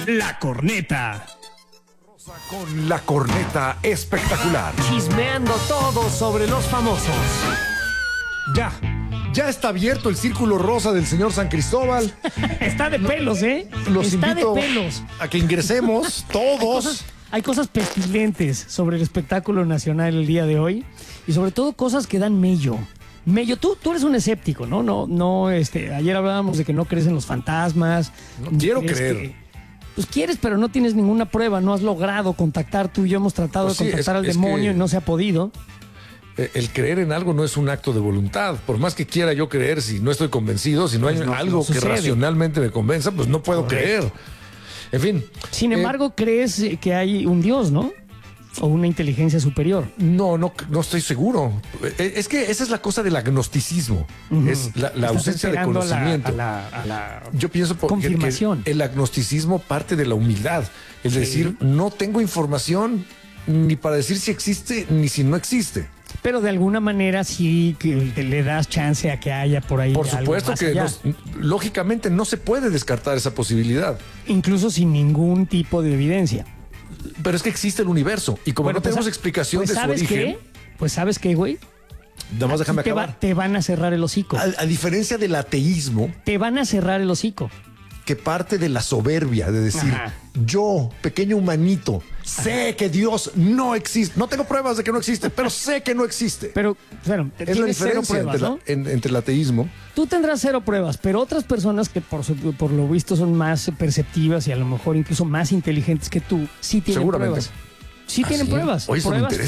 La Corneta. Con la corneta espectacular. Chismeando todo sobre los famosos. Ya está abierto el círculo rosa del señor San Cristóbal. Está de pelos, ¿eh? Los Está invito de pelos. a que ingresemos todos. Hay cosas pestilentes sobre el espectáculo nacional el día de hoy y sobre todo cosas que dan mello. Mello, tú eres un escéptico, ¿no? No, ayer hablábamos de que no crees en los fantasmas. No quiero Crees creer. Pues quieres, pero no tienes ninguna prueba, no has logrado contactar. Tú y yo hemos tratado Pues de sí, contactar al es demonio que- y no se ha podido. El creer en algo no es un acto de voluntad. Por más que quiera yo creer, si no estoy convencido, si no hay Pues no algo que sucede. racionalmente me convenza, pues no puedo creer. En fin. Sin embargo, crees que hay un Dios, ¿no? O una inteligencia superior. No estoy seguro. Es que esa es la cosa del agnosticismo. Es la Estás ausencia de esperando conocimiento. a la Yo pienso que confirmación. el agnosticismo parte de la humildad. Es decir, no tengo información ni para decir si existe ni si no existe. Pero de alguna manera sí que le das chance a que haya por ahí Por algo supuesto más que allá. lógicamente no se puede descartar esa posibilidad. Incluso sin ningún tipo de evidencia. Pero es que existe el universo y como Bueno, no pues, tenemos explicación pues de su ¿sabes origen, qué? Pues ¿sabes qué, güey? nada más déjame acabar. Te van a cerrar el hocico. A diferencia del ateísmo, Te van a cerrar el hocico. que parte de la soberbia de decir, Ajá. yo, pequeño humanito, sé que Dios no existe. No tengo pruebas de que no existe, pero sé que no existe. Pero, bueno, Es la tienes cero diferencia pruebas, ¿no? entre el ateísmo. Tú tendrás cero pruebas, pero otras personas que por lo visto son más perceptivas y a lo mejor incluso más inteligentes que tú, sí tienen Seguramente. pruebas. Sí ¿Ah, tienen sí? pruebas. Oye, eso me Pruebas interesa.